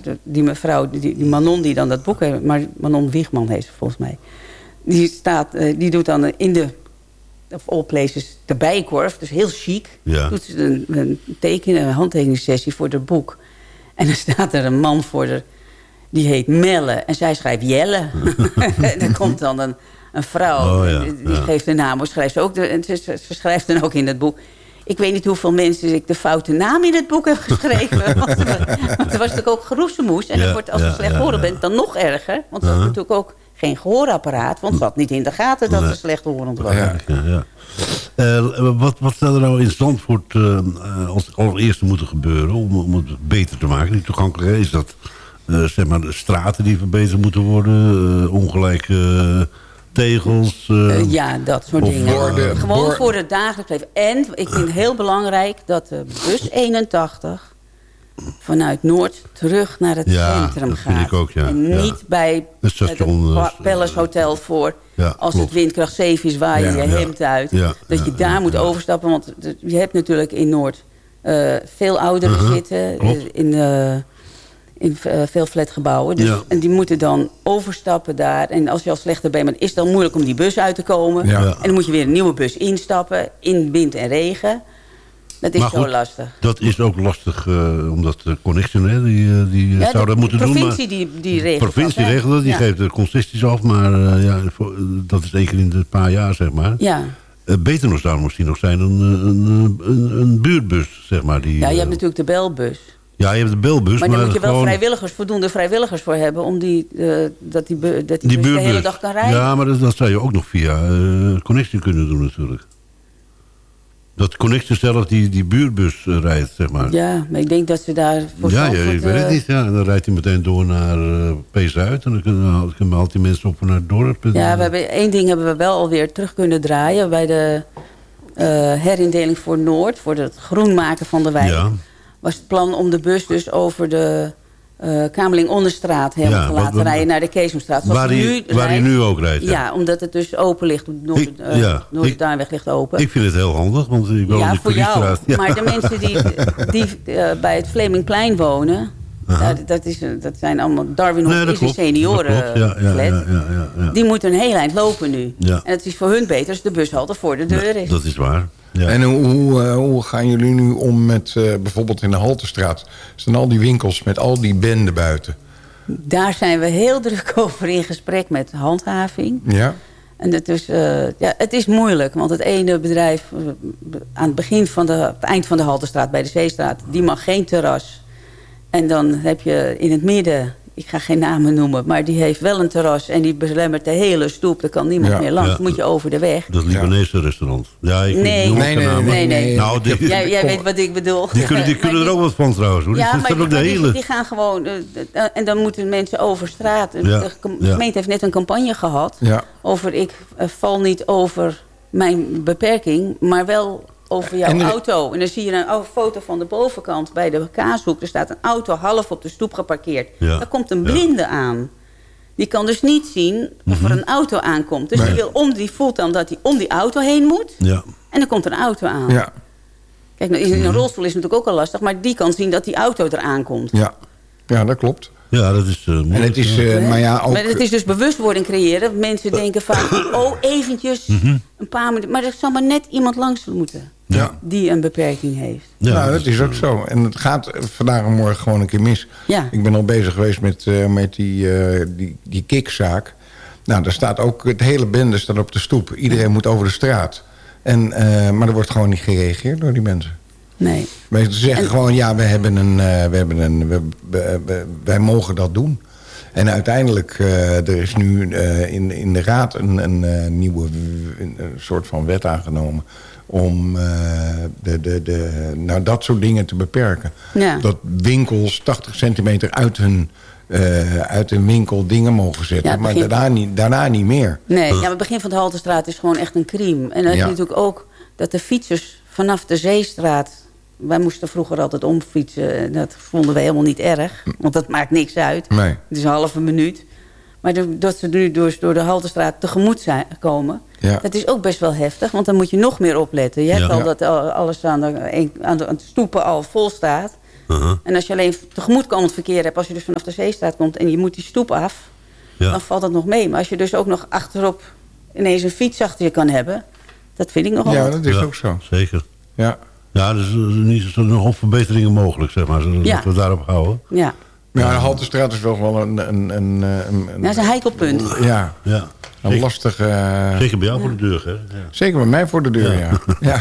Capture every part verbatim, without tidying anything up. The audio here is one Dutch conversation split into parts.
de, die mevrouw, die, die Manon die dan dat boek heeft... maar Manon Wiegman heet ze volgens mij. Die, staat, uh, die doet dan in de... of all places, de Bijenkorf. Dus heel chic. Ja. Doet ze een, een, tekenen, een handtekeningssessie voor haar boek. En dan staat er een man voor haar... die heet Melle. En zij schrijft Jelle. En dan komt dan een, een vrouw. Oh, ja. Die Ja. geeft de naam. Maar schrijft ze, ook de, en ze, ze schrijft dan ook in het boek... Ik weet niet hoeveel mensen ik de foute naam in het boek heb geschreven. want, er, want er was natuurlijk ook geroezemoes. En ja, dat wordt, als je ja, slecht ja, horen ja. bent, dan nog erger. Want ze had Uh-huh. natuurlijk ook geen gehoorapparaat. Want ze had niet in de gaten dat Nee. ze slecht horend was. Ja, ja, ja. Uh, wat, wat zou er nou in Zandvoort uh, als het allereerste moeten gebeuren... om, om het beter te maken, die toegankelijkheid? Is dat uh, zeg maar de straten die verbeterd moeten worden? Uh, ongelijke uh, tegels? Uh, Uh, ja, dat soort of dingen. borden, Gewoon bord- voor het dagelijks leven. En ik vind het heel belangrijk dat de bus eenentachtig... vanuit Noord terug naar het Ja, centrum dat gaat. vind ik ook, ja. En Ja. niet bij Het station, het Pa- uh, Palace Hotel voor... Ja, als klopt. het windkracht zeven is, waai je Ja, je ja. hemd uit. Ja, dat ja, je daar ja, moet ja. overstappen. Want de- je hebt natuurlijk in Noord uh, veel ouderen Uh-huh, zitten. klopt. uh, in, uh, in uh, veel flatgebouwen. Dus, Ja. En die moeten dan overstappen daar. En als je al slechter bent, is het dan moeilijk om die bus uit te komen. Ja. Ja. En dan moet je weer een nieuwe bus instappen. In wind en regen. Dat is Maar zo goed, lastig. dat is ook lastig, uh, omdat de Connection, hè, die, uh, die uh, Ja, zou de dat moeten doen. provincie Maar die, die regelt de provincie dat, hè? regelt dat, die Ja. geeft de concessies af. Maar uh, ja, voor- dat is één keer in een paar jaar, zeg maar. Ja. Uh, beter nog zou misschien nog zijn een, een, een, een buurtbus, zeg maar. Die, ja, je uh, hebt natuurlijk de belbus. ja, je hebt de belbus, Maar maar, daar moet je wel gewoon vrijwilligers, voldoende vrijwilligers voor hebben... om die, uh, dat die, bu- dat die, die bus de buurtbus. hele dag kan rijden. Ja, maar dat, dat zou je ook nog via uh, Connection kunnen doen natuurlijk. Dat Connection zelf die, die buurtbus uh, rijdt, zeg maar. Ja, maar ik denk dat ze daar... Voor Ja, ja, Zandvoort, ik weet het uh, niet. Ja. En dan rijdt hij meteen door naar uh, P-Zuid. En dan kunnen dan haalt hij mensen op naar het dorp. En, Ja, uh, we hebben, één ding hebben we wel alweer terug kunnen draaien... bij de uh, herindeling voor Noord, voor het groen maken van de wijk. Ja. Was het plan om de bus dus over de uh, Kameling-Onderstraat... helemaal Ja, te wat- laten wat- rijden naar de Keesomstraat. Zoals waar het hij nu waar hij rijdt. nu ook rijdt. Ja, Ja. omdat het dus open ligt. Noord, Ik- uh, ja, Noorderduinweg ligt open. Ik vind het heel handig, want ik woon Ja, in de voor jou. Curiestraat. Ja. Maar de mensen die, die uh, bij het Flemingplein wonen... Aha. dat, dat, is, een- dat zijn allemaal... Darwin Nee, Hof dat is een klopt. senioren Dat klopt. Ja, ja, flat. ja, ja, ja, ja. Die moeten een heel eind lopen nu. Ja. En het is voor hun beter als de bushalte voor de deur is. Dat is waar. Ja. En hoe, hoe, uh, hoe gaan jullie nu om met uh, bijvoorbeeld in de Haltestraat? Staan al die winkels met al die benden buiten. Daar zijn we heel druk over in gesprek met handhaving. Ja? En het is, uh, ja, het is moeilijk, want het ene bedrijf... uh, aan het begin van de, het eind van de Haltestraat bij de Zeestraat... die mag geen terras. En dan heb je in het midden... ik ga geen namen noemen, maar die heeft wel een terras... en die belemmert de hele stoep. Daar kan niemand Ja, meer langs. ja. Dan moet je over de weg. Dat Libanese restaurant. Ja, ik Nee. noem Nee, geen nee, namen. Nee, nee. Nou, die, Jij, jij Kom. weet wat ik bedoel. die kunnen, die Maar kunnen er ook wat van trouwens. Hoor. Ja, die, maar, die, die, de maar die, hele... die gaan gewoon... uh, uh, en dan moeten mensen over straat. Ja, De com- ja. gemeente heeft net een campagne gehad... Ja. over ik uh, val niet over mijn beperking... maar wel over jouw En er- auto. En dan zie je een oude foto van de bovenkant bij de kaashoek. Er staat een auto half op de stoep geparkeerd. Ja. Daar komt een Ja. blinde aan. Die kan dus niet zien of er een auto aankomt. Dus Nee. die, wil om, die voelt dan dat hij om die auto heen moet... Ja. en dan komt er een auto aan. Ja. Kijk, nou, in een rolstoel is het natuurlijk ook al lastig... maar die kan zien dat die auto eraan komt. Ja. Ja, dat klopt. ja, dat is uh, En moeilijk. het is, ja. uh, maar ja, ook... Maar het is dus bewustwording creëren. Mensen denken van, oh, eventjes een paar minuten. Maar er zal maar net iemand langs moeten Ja. die een beperking heeft. Ja, nou, dat dat is ook zo. En het gaat vandaag en morgen gewoon een keer mis. Ja. Ik ben al bezig geweest met, uh, met die, uh, die, die kickzaak. Nou, daar staat ook... Het hele bende staat op de stoep. Iedereen moet over de straat. En, uh, maar er wordt gewoon niet gereageerd door die mensen. Nee. Wij zeggen En- gewoon, ja, we hebben een, uh, we hebben een, we, we, we, wij mogen dat doen. En uiteindelijk, uh, er is nu uh, in, in de raad een, een uh, nieuwe een, een soort van wet aangenomen... om uh, de, de, de, nou, dat soort dingen te beperken. Ja. Dat winkels tachtig centimeter uit hun, uh, uit hun winkel dingen mogen zetten. Ja, maar begin- daarna niet, daarna niet meer. Nee, ja, maar het begin van de Haltestraat is gewoon echt een crime. En dan heb je Ja. natuurlijk ook dat de fietsers vanaf de Zeestraat... Wij moesten vroeger altijd omfietsen. En dat vonden we helemaal niet erg. Want dat maakt niks uit. Nee. Het is een halve minuut. Maar de- dat ze nu door, door de Haltestraat tegemoet zijn, komen... Ja. dat is ook best wel heftig. Want dan moet je nog meer opletten. Je hebt Ja. al Ja. dat al- alles aan de, aan de, aan de stoepen al vol staat. Uh-huh. En als je alleen tegemoetkomend verkeer hebt... als je dus vanaf de Zeestraat komt en je moet die stoep af... Ja. dan valt dat nog mee. Maar als je dus ook nog achterop ineens een fiets achter je kan hebben... dat vind ik nogal Ja, wat. dat is Ja, ook zo. Zeker. Ja. Ja, er zijn een hoop verbeteringen mogelijk, zeg maar. Laten Ja. we daarop houden. Ja, Ja, de Haltestraat is toch wel een... een, een, een, een dat is een heikel punt. Ja, Ja. een Zeker, lastige... Uh, zeker bij jou voor de deur, hè? Ja. zeker bij mij voor de deur, ja. ja.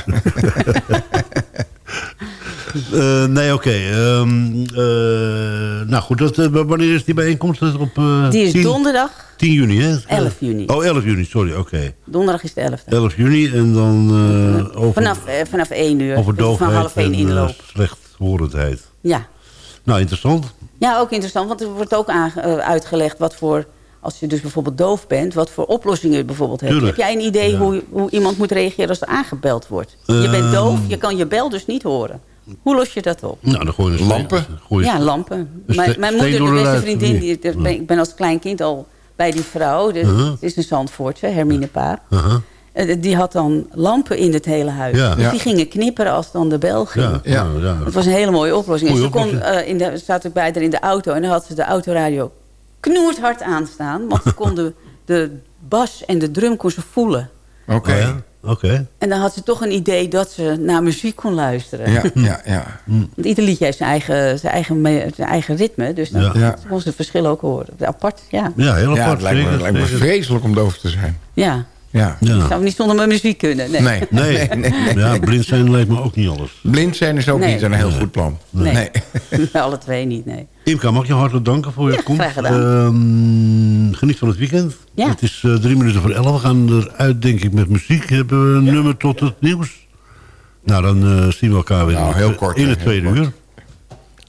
Uh, nee, oké. Okay. Um, uh, nou goed, dat, uh, wanneer is die bijeenkomst? Dat op, uh, Die is tien, donderdag, tien juni, hè? elf juni. Oh, elf juni, sorry, oké. Okay. Donderdag is de elfde. elf juni en dan uh, over, Vanaf, eh, vanaf één uur. over dus doofheid van half één en inloop. uh, slechthorendheid. Ja. Nou, interessant. ja, ook interessant. Want er wordt ook aange, uh, uitgelegd wat voor... als je dus bijvoorbeeld doof bent... wat voor oplossingen je bijvoorbeeld hebt. Tuurlijk. Heb jij een idee Ja. hoe, hoe iemand moet reageren als er aangebeld wordt? Je bent Um, doof, je kan je bel dus niet horen. Hoe los je dat op? Nou, dan gooi je een Lampen? steen- gooi je- Ja, lampen. Een Mijn, ste- mijn steen moeder, de door de beste ruit, vriendin... of Die, niet? dat ben- ik ben als klein kind al bij die vrouw. Dus Uh-huh. Het is een Zandvoortse, Hermine Paap. Uh-huh. Uh, die had dan lampen in het hele huis. Ja. Dus Ja. die gingen knipperen als dan de bel ging. Ja, Ja. nou, ja. Het was een hele mooie oplossing. En Goeie ze kon, oplossing. uh, in de, zat ik bij haar in de auto en dan had ze de autoradio knoerhard aanstaan. Want ze kon de, de bas en de drum kon ze voelen. Oké. Oh, ja? Oké. Okay. En dan had ze toch een idee dat ze naar muziek kon luisteren. Ja, ja, ja. Want ieder liedje heeft zijn eigen, zijn eigen, me- zijn eigen ritme. Dus dan Ja. Ja. kon ze het verschil ook horen. Apart, ja. Ja, heel Ja, apart. het lijkt me, zeker, lijkt me zeker. vreselijk om doof te zijn. Ja. Ja. Ik Ja. zou niet zonder mijn muziek kunnen. Nee. Nee. Nee. Nee, nee. Ja, blind zijn lijkt me ook niet alles. Blind zijn is ook Nee. niet een heel goed plan. Nee. Nee. Alle twee niet, nee. Imka, mag je hartelijk danken voor je Ja, komst. graag gedaan. Ehm, geniet van het weekend. Ja. Het is uh, drie minuten voor elf. We gaan eruit, denk ik, met muziek. Hebben we een nummer tot het nieuws? Nou, dan uh, zien we elkaar weer Nou, in, heel het, kort, in het heel tweede kort. uur.